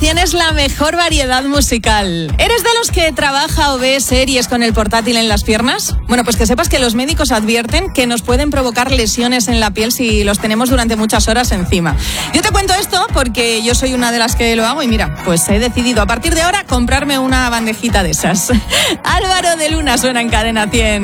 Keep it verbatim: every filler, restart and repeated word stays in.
tienes la mejor variedad musical. ¿Eres de los que trabaja o ve series con el portátil en las piernas? Bueno, pues que sepas que los médicos advierten que nos pueden provocar lesiones en la piel si los tenemos durante muchas horas encima. Yo te cuento esto porque yo soy una de las que lo hago y mira, pues he decidido a partir de ahora comprarme una bandejita de esas. Álvaro de Luna suena en Cadena cien.